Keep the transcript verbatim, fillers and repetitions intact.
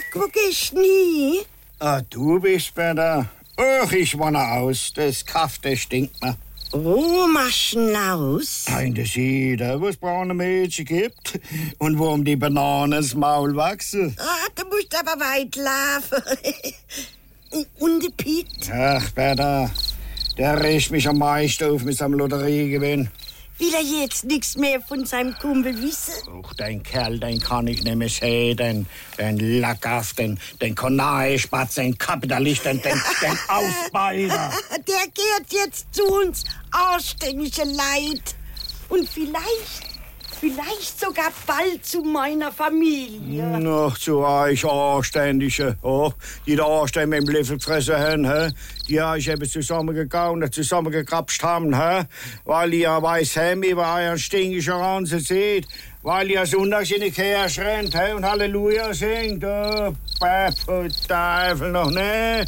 wo gehst du nie? Ah, du bist bei der... Ach, ich wanne aus. Das Kaff, das stinkt mir. Wo machst du denn aus? In der Siede, wo es braune Mädchen gibt und wo um die Bananen ins Maul wachsen. Ah, du musst aber weit laufen. Und der Piet? Ach, Bertha, der riecht mich am meisten auf mit seinem Lotteriegewinn. Will er jetzt nichts mehr von seinem Kumpel wissen? Ach, den Kerl, den kann ich nicht mehr sehen. Den, den Lackaff, den, den Kanarienspatz, den Kapitalist, den, den, den Ausbeuter. Der gehört jetzt zu uns, anständige Leid. Und vielleicht, vielleicht sogar bald zu meiner Familie. Noch zu euch Anständige. Oh, die da Anständige mit dem Löffel gefressen haben, he? Die euch eben zusammengekaut, zusammengekrapscht haben, he? Weil ihr weiß Hemmi bei euren stinkigen Ranzen seht. Weil ihr sonntags in die Kirche rennt, he? Und Halleluja singt. Oh, Pfeffer, Teufel noch, ne?